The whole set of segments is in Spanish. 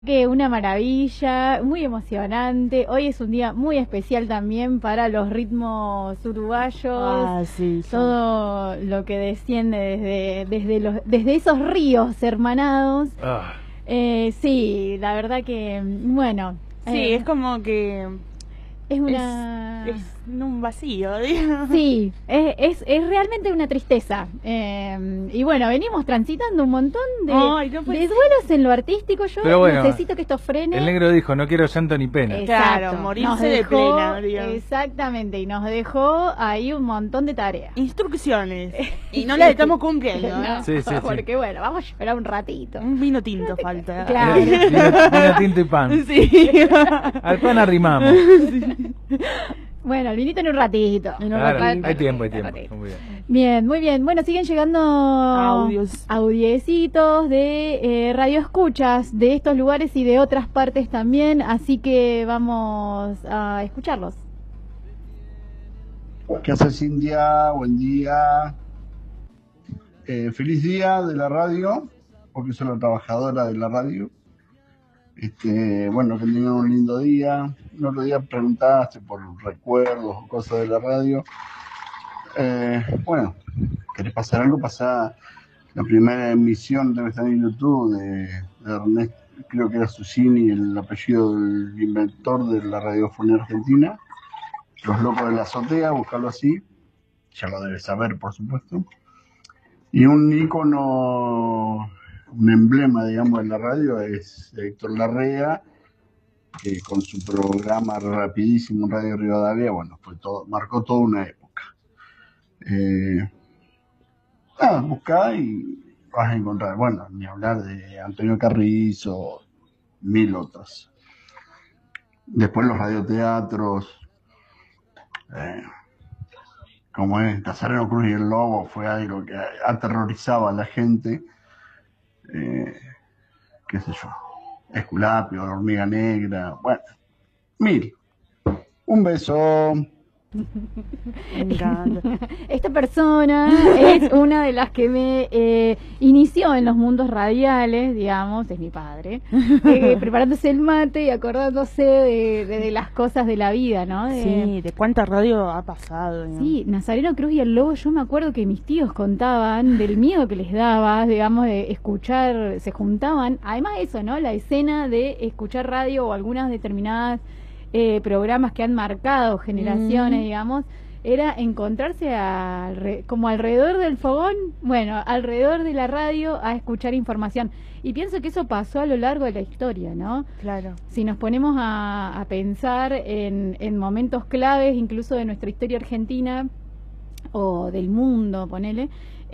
Que una maravilla, muy emocionante. Hoy es un día muy especial también para los ritmos uruguayos. Sí. Todo lo que desciende desde esos ríos hermanados. Sí, la verdad que, bueno. Sí, es como que es una... es un vacío, digamos. Sí, es realmente una tristeza. Y bueno, venimos transitando un montón de duelos en lo artístico. Yo bueno, necesito que esto frene. El negro dijo, no quiero llanto ni pena. Exacto, claro, morirse de plena, digamos. Exactamente, y nos dejó ahí un montón de tareas. Instrucciones. Y no las estamos cumpliendo, no, sí, porque bueno, vamos a esperar un ratito. Un vino tinto falta. Claro. Vino tinto y pan. Sí. Al pan arrimamos. Sí. Bueno, el vinito en un ratito. Hay tiempo. Muy bien. Bueno, siguen llegando audiecitos de radio escuchas de estos lugares y de otras partes también, así que vamos a escucharlos. ¿Qué hace Cintia? Buen día. Feliz día de la radio, porque soy la trabajadora de la radio. Bueno, que tengan un lindo día. El otro día preguntaste por recuerdos o cosas de la radio. Bueno, ¿querés pasar algo? Pasá la primera emisión, debe estar en YouTube, de Ernesto, creo que era Susini, el apellido del inventor de la radiofonía argentina. Los locos de la azotea, buscarlo así. Ya lo debes saber, por supuesto. Y un ícono, un emblema, digamos, de la radio es Héctor Larrea, que con su programa rapidísimo en Radio Rivadavia, bueno, marcó toda una época. Buscá y vas a encontrar, bueno, ni hablar de Antonio Carrizo, mil otros. Después los radioteatros, como es Nazareno Cruz y el Lobo, fue algo que aterrorizaba a la gente. Qué sé yo, Esculapio, la Hormiga Negra, bueno, mil. Un beso. Me encanta. Esta persona es una de las que me inició en los mundos radiales, digamos, es mi padre, preparándose el mate y acordándose de las cosas de la vida, ¿no? Sí, de cuánta radio ha pasado, ¿no? Sí, Nazareno Cruz y el Lobo, yo me acuerdo que mis tíos contaban del miedo que les daba, digamos, de escuchar, se juntaban, además de eso, ¿no? La escena de escuchar radio o algunas determinadas programas que han marcado generaciones, digamos, era encontrarse como alrededor del fogón, bueno, alrededor de la radio a escuchar información. Y pienso que eso pasó a lo largo de la historia, ¿no? Claro. Si nos ponemos a pensar en momentos claves, incluso de nuestra historia argentina o del mundo, ponele,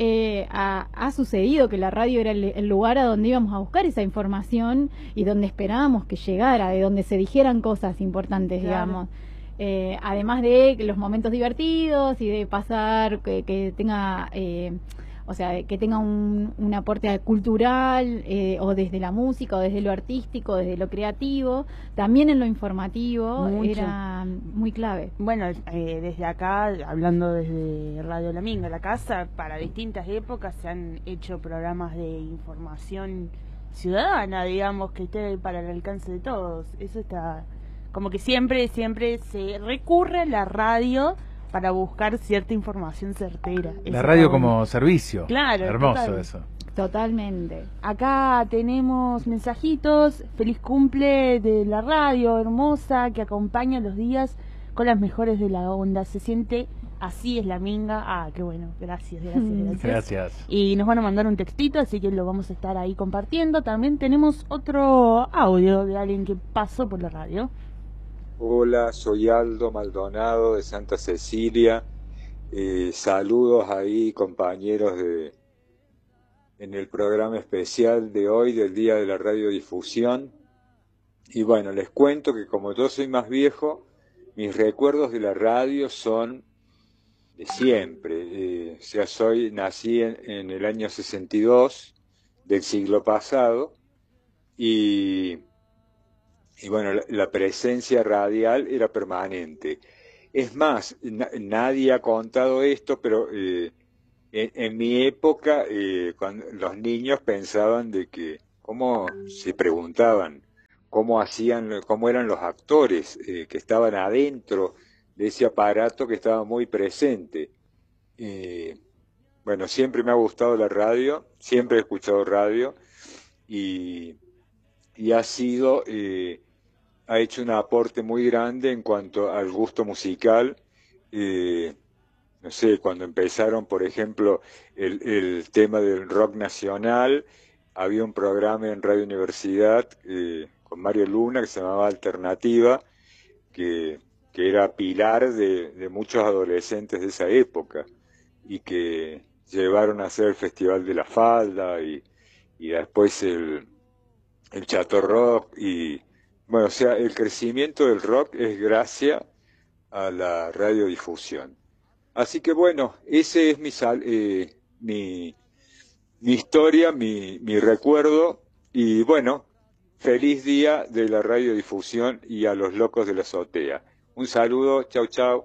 ha sucedido que la radio era el lugar a donde íbamos a buscar esa información y donde esperábamos que llegara, de donde se dijeran cosas importantes, digamos. Además de los momentos divertidos y de pasar, que tenga... o sea, que tenga un aporte cultural, o desde la música, o desde lo artístico, desde lo creativo, también en lo informativo. Mucho. Era muy clave. Bueno, desde acá, hablando desde Radio La Minga, la casa, para distintas épocas se han hecho programas de información ciudadana, digamos, que esté para el alcance de todos. Eso está, como que siempre se recurre a la radio para buscar cierta información certera. La radio como servicio. Claro. Hermoso total. eso. Totalmente. Acá tenemos mensajitos. Feliz cumple de la radio hermosa que acompaña los días con las mejores de la onda. Se siente así es la minga. Ah, qué bueno. Gracias. Gracias. Y nos van a mandar un textito, así que lo vamos a estar ahí compartiendo. También tenemos otro audio de alguien que pasó por la radio. Hola, soy Aldo Maldonado de Santa Cecilia. Saludos ahí, compañeros en el programa especial de hoy del Día de la Radiodifusión. Y bueno, les cuento que como yo soy más viejo, mis recuerdos de la radio son de siempre. Nací en el año 62 del siglo pasado y bueno, la presencia radial era permanente. Es más, nadie ha contado esto, pero en mi época, cuando los niños pensaban de que, ¿cómo se preguntaban? cómo eran los actores que estaban adentro de ese aparato que estaba muy presente. Bueno, siempre me ha gustado la radio, siempre he escuchado radio y ha hecho un aporte muy grande en cuanto al gusto musical. No sé, cuando empezaron, por ejemplo, el tema del rock nacional, había un programa en Radio Universidad con Mario Luna que se llamaba Alternativa, que era pilar de muchos adolescentes de esa época y que llevaron a hacer el Festival de la Falda y después el Chato Rock y bueno, o sea, el crecimiento del rock es gracias a la radiodifusión. Así que bueno, ese es mi historia, mi recuerdo y bueno, feliz día de la radiodifusión y a los locos de la azotea. Un saludo, chau chau.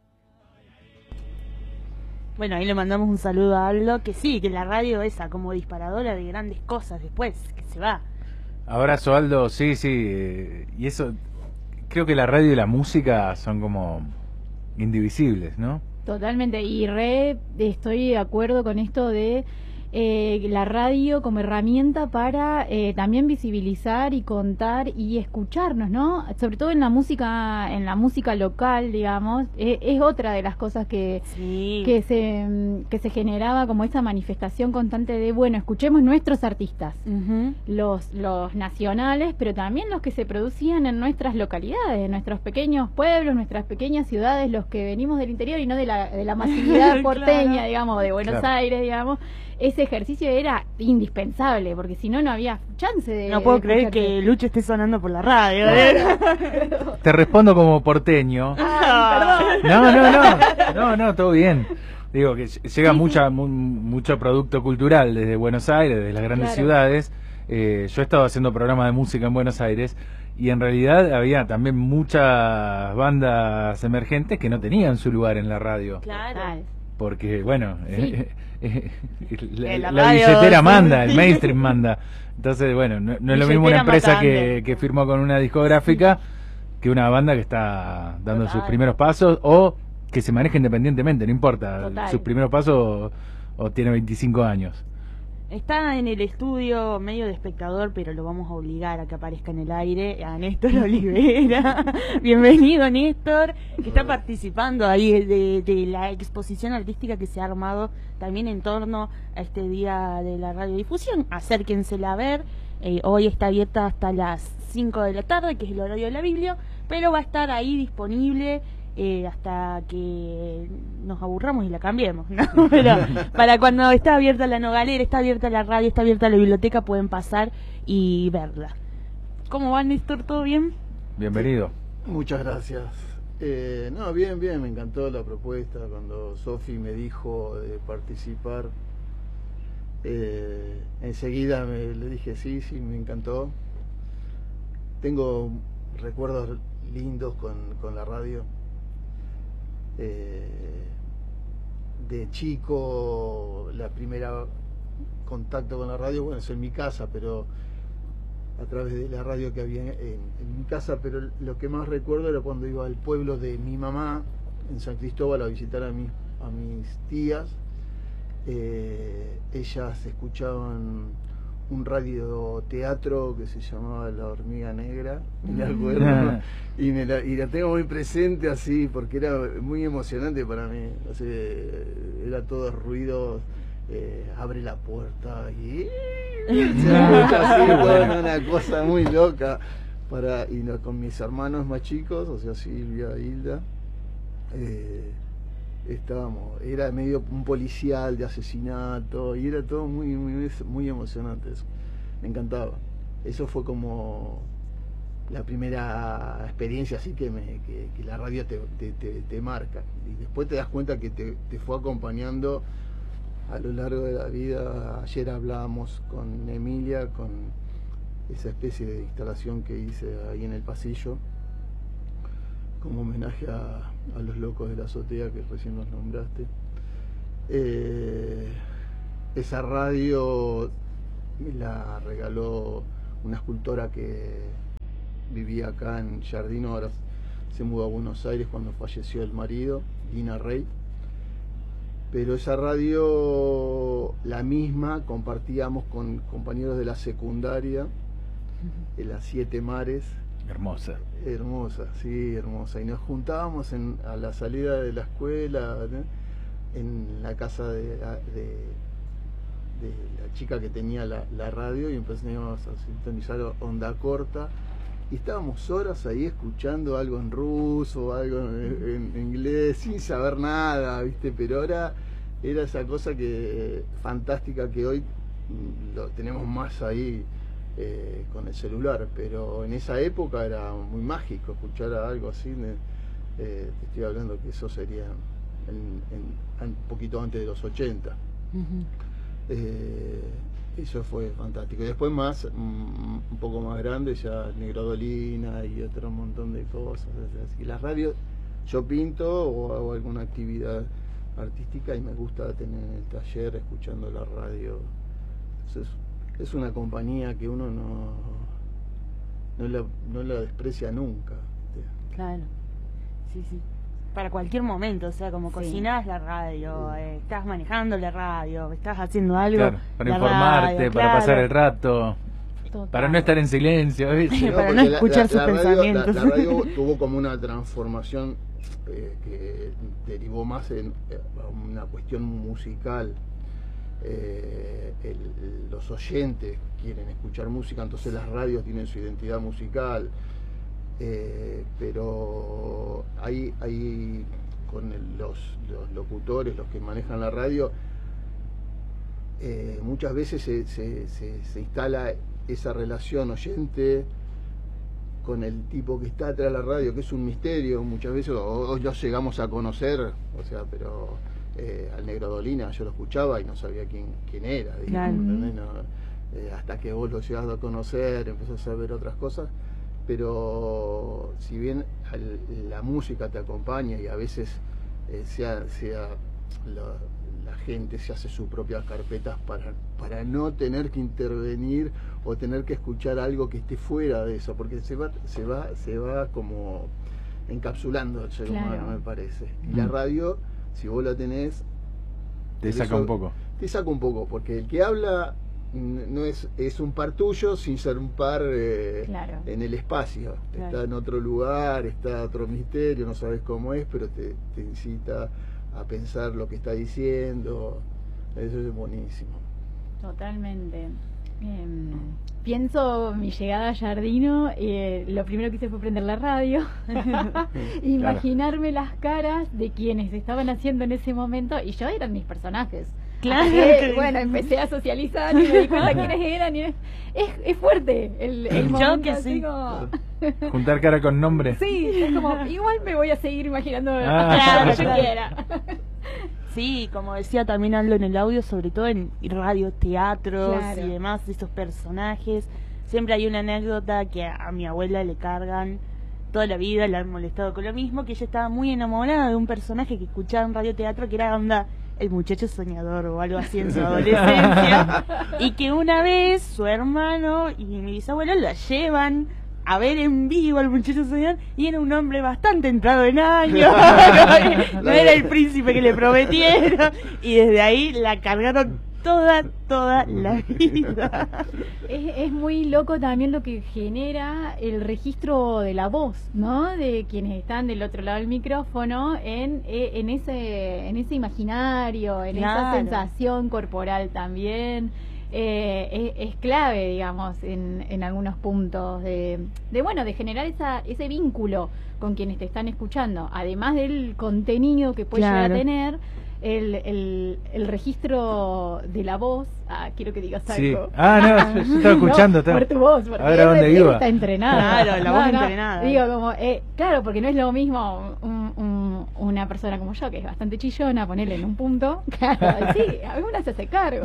Bueno, ahí le mandamos un saludo a Aldo, que sí, que la radio esa como disparadora de grandes cosas después, que se va. Abrazo, Aldo, sí, y eso, creo que la radio y la música son como indivisibles, ¿no? Totalmente, y estoy de acuerdo con esto de la radio como herramienta para también visibilizar y contar y escucharnos, ¿no? Sobre todo en la música local, digamos, es otra de las cosas que se generaba como esa manifestación constante de, bueno, escuchemos nuestros artistas, los nacionales, pero también los que se producían en nuestras localidades, en nuestros pequeños pueblos, nuestras pequeñas ciudades, los que venimos del interior y no de la masividad porteña, claro, digamos, de Buenos Aires, digamos. Ese ejercicio era indispensable, porque si no, no había chance de... No puedo creer que Lucho esté sonando por la radio. Te respondo como porteño. Perdón. No, todo bien. Digo que llega mucho producto cultural desde Buenos Aires, desde las grandes ciudades. Yo he estado haciendo programas de música en Buenos Aires y en realidad había también muchas bandas emergentes que no tenían su lugar en la radio. Claro. Porque, bueno... la billetera manda, el mainstream manda. Entonces, bueno, no es lo mismo una empresa que firmó con una discográfica que una banda que está dando sus primeros pasos o que se maneja independientemente, no importa, sus primeros pasos o tiene 25 años. Está en el estudio medio de espectador, pero lo vamos a obligar a que aparezca en el aire, a Néstor Olivera. Bienvenido, Néstor, que está participando ahí de la exposición artística que se ha armado también en torno a este día de la radiodifusión. Acérquensela a ver, hoy está abierta hasta las 5 de la tarde, que es el horario de la Biblia, pero va a estar ahí disponible hasta que nos aburramos y la cambiemos, ¿no? Pero para cuando está abierta la Nogalera, está abierta la radio, está abierta la biblioteca, pueden pasar y verla. ¿Cómo va, Néstor? ¿Todo bien? Bienvenido. Muchas gracias. No, bien, me encantó la propuesta. Cuando Sofi me dijo de participar, enseguida le dije sí, me encantó. Tengo recuerdos lindos con la radio. De chico, la primera contacto con la radio, bueno, es en mi casa, pero a través de la radio que había en mi casa, pero lo que más recuerdo era cuando iba al pueblo de mi mamá, en San Cristóbal, a visitar a mis tías. Ellas escuchaban un radioteatro que se llamaba La Hormiga Negra, me acuerdo, y la tengo muy presente así, porque era muy emocionante para mí. O sea, era todo ruido, abre la puerta y así, bueno, una cosa muy loca. Con mis hermanos más chicos, o sea, Silvia, Hilda, era medio un policial de asesinato y era todo muy emocionante eso. Me encantaba. Eso fue como la primera experiencia así que la radio te marca y después te das cuenta que te fue acompañando a lo largo de la vida. Ayer hablábamos con Emilia, con esa especie de instalación que hice ahí en el pasillo como homenaje a los locos de la azotea que recién los nombraste. Esa radio me la regaló una escultora que vivía acá en Jardino, ahora se mudó a Buenos Aires cuando falleció el marido, Dina Rey. Pero esa radio, la misma, compartíamos con compañeros de la secundaria, de las Siete Mares. Hermosa. Hermosa, sí, hermosa. Y nos juntábamos a la salida de la escuela, ¿no?, en la casa de la chica que tenía la radio, y empezamos a sintonizar onda corta. Y estábamos horas ahí escuchando algo en ruso, algo en inglés, sin saber nada, ¿viste? Pero ahora era esa cosa fantástica que hoy lo tenemos más ahí con el celular, pero en esa época era muy mágico escuchar algo así. Te estoy hablando que eso sería un poquito antes de los 80. Eso fue fantástico. Y después un poco más grande, ya Negrodolina y otro montón de cosas. Así que las radios, yo pinto o hago alguna actividad artística y me gusta tener el taller escuchando la radio. Entonces, es una compañía que uno no la desprecia nunca. Claro, sí. Para cualquier momento, o sea, como cocinás la radio, estás manejando la radio, estás haciendo algo, claro, para informarte, radio, para pasar el rato, para no estar en silencio, ¿viste? Para no escuchar sus pensamientos. La radio tuvo como una transformación que derivó más en una cuestión musical. Los oyentes quieren escuchar música, entonces las radios tienen su identidad musical. Pero hay con los locutores, los que manejan la radio, muchas veces se instala esa relación oyente con el tipo que está atrás de la radio, que es un misterio muchas veces, o ya llegamos a conocer, o sea, pero al Negrodolina yo lo escuchaba y no sabía quién era, digamos, hasta que vos lo llegás a conocer, empezás a ver otras cosas. Pero si bien la música te acompaña y a veces la gente se hace sus propias carpetas para no tener que intervenir o tener que escuchar algo que esté fuera de eso, porque se va como encapsulando el ser humano, me parece. Y la radio, si vos la tenés, te saca un poco. Te saca un poco, porque el que habla no es un par tuyo sin ser un par en el espacio. Está en otro lugar, está otro misterio, no sabes cómo es, pero te incita a pensar lo que está diciendo. Eso es buenísimo. Totalmente. Pienso mi llegada a Jardino, lo primero que hice fue prender la radio, imaginarme las caras de quienes estaban haciendo en ese momento, y yo eran mis personajes. Claro. Bueno, empecé a socializar y me di cuenta quiénes eran. Y es fuerte el momento. Que sí. Juntar cara con nombre. Sí, es como, igual me voy a seguir imaginando claro, yo quiera. Sí, como decía también Aldo en el audio, sobre todo en radioteatros y demás, esos personajes. Siempre hay una anécdota que a mi abuela le cargan toda la vida, la han molestado con lo mismo, que ella estaba muy enamorada de un personaje que escuchaba en radioteatro que era onda el muchacho soñador o algo así en su adolescencia, y que una vez su hermano y mi bisabuelo la llevan a ver en vivo al muchacho soñador, y era un hombre bastante entrado en años, no era el príncipe que le prometieron, y desde ahí la cargaron toda la vida. Es muy loco también lo que genera el registro de la voz, ¿no? De quienes están del otro lado del micrófono en ese imaginario, en esa sensación corporal también. Es clave, digamos, en algunos puntos de generar ese vínculo con quienes te están escuchando, además del contenido que puede llegar a tener. El registro de la voz. Quiero que digas algo. Sí. No, yo estaba escuchando. Por tu voz, porque a ver a dónde iba. Está entrenada. Claro, la voz entrenada. Digo, como, claro, porque no es lo mismo una persona como yo, que es bastante chillona, ponerle en un punto. Claro, sí, alguna se hace cargo.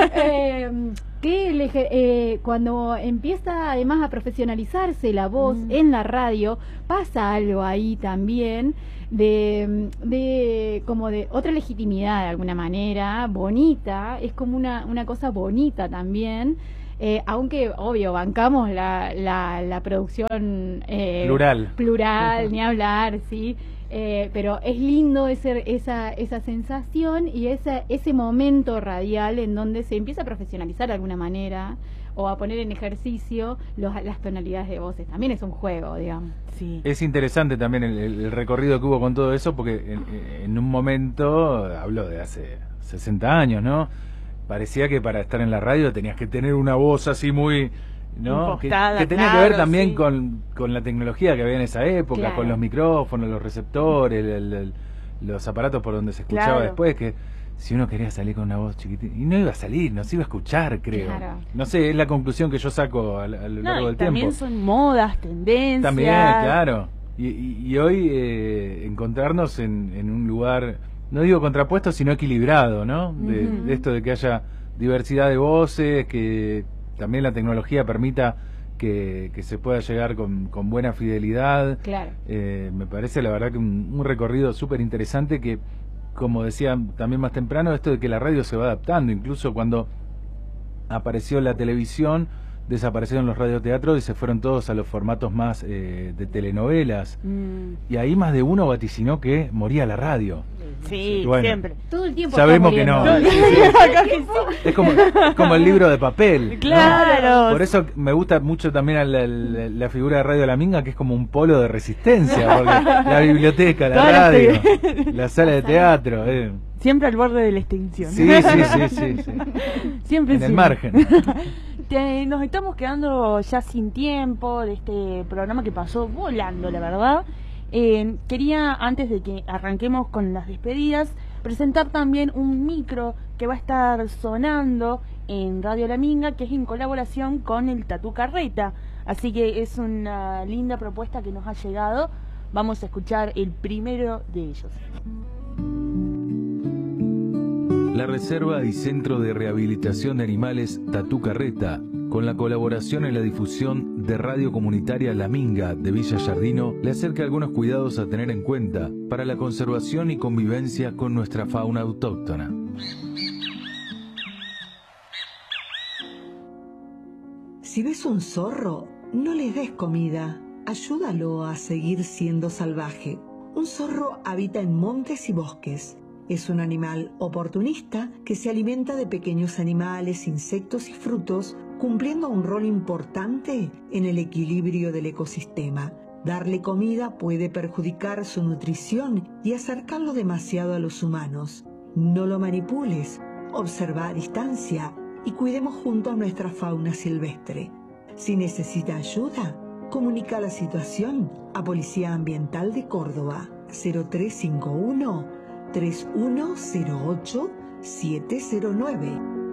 Cuando empieza además a profesionalizarse la voz en la radio, pasa algo ahí también de otra legitimidad de alguna manera, bonita, es como una cosa bonita también, Aunque, obvio, bancamos la producción plural, ni hablar, ¿sí? Pero es lindo esa sensación y ese momento radial en donde se empieza a profesionalizar de alguna manera o a poner en ejercicio las tonalidades de voces. También es un juego, digamos. Sí. Es interesante también el recorrido que hubo con todo eso, porque en un momento, hablo de hace 60 años, ¿no? Parecía que para estar en la radio tenías que tener una voz así muy... ¿no? Que tenía que ver también con la tecnología que había en esa época, con los micrófonos, los receptores, los aparatos por donde se escuchaba después, que si uno quería salir con una voz chiquitita, y no iba a salir, no se iba a escuchar, creo. No sé, es la conclusión que yo saco a lo largo del tiempo. También son modas, tendencias. También, claro. Y hoy encontrarnos en un lugar, no digo contrapuesto, sino equilibrado, ¿no? De esto de que haya diversidad de voces, que también la tecnología permita que se pueda llegar con buena fidelidad. Claro. Me parece la verdad que un recorrido súper interesante que, como decía también más temprano, esto de que la radio se va adaptando. Incluso cuando apareció la televisión, desaparecieron los radioteatros y se fueron todos a los formatos más de telenovelas. Y ahí más de uno vaticinó que moría la radio. Sí, bueno, siempre. Todo el tiempo sabemos que no. Es como el libro de papel. Claro. ¿no? Por eso me gusta mucho también la figura de Radio La Minga, que es como un polo de resistencia. Porque la biblioteca, la radio, la sala de teatro. Siempre al borde de la extinción. Sí. Siempre en el margen. Nos estamos quedando ya sin tiempo de este programa que pasó volando, la verdad. Quería, antes de que arranquemos con las despedidas, presentar también un micro que va a estar sonando en Radio La Minga, que es en colaboración con el Tatu Carreta. Así que es una linda propuesta que nos ha llegado. Vamos a escuchar el primero de ellos. La Reserva y Centro de Rehabilitación de Animales Tatu Carreta, con la colaboración en la difusión de Radio Comunitaria La Minga de Villa Yardino, le acerca algunos cuidados a tener en cuenta para la conservación y convivencia con nuestra fauna autóctona. Si ves un zorro, no le des comida, ayúdalo a seguir siendo salvaje. Un zorro habita en montes y bosques. Es un animal oportunista que se alimenta de pequeños animales, insectos y frutos, cumpliendo un rol importante en el equilibrio del ecosistema. Darle comida puede perjudicar su nutrición y acercarlo demasiado a los humanos. No lo manipules, observa a distancia y cuidemos juntos nuestra fauna silvestre. Si necesita ayuda, comunica la situación a Policía Ambiental de Córdoba 0351 3108 709.